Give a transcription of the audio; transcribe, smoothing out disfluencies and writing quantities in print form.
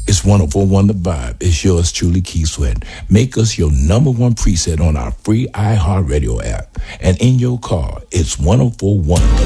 It's 1041 The Vibe. It's yours truly, Keith Sweat. Make us your number one preset on our free iHeartRadio app. And in your car, it's 1041 The